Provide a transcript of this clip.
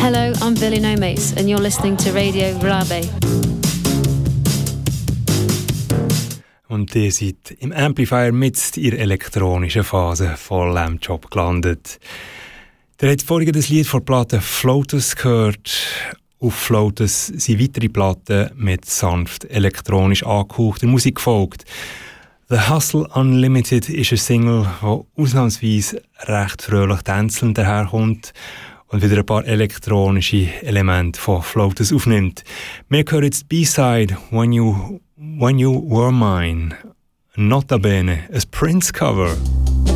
Hello, I'm Billy No Mace and you're listening to Radio Rabe. Und ihr seid im Amplifier mit in der elektronischen Phase voll am Job gelandet. Ihr habt vorhin das Lied von der Platte Flotus gehört. Auf Flotus sind weitere Platten mit sanft elektronisch angehauchter Musik gefolgt. The Hustle Unlimited ist eine Single, die ausnahmsweise recht fröhlich tänzelnd daherkommt und wieder ein paar elektronische Elemente von Flotus aufnimmt. Wir hören jetzt die B-Side When You Were Mine. Nota bene, a Prince cover.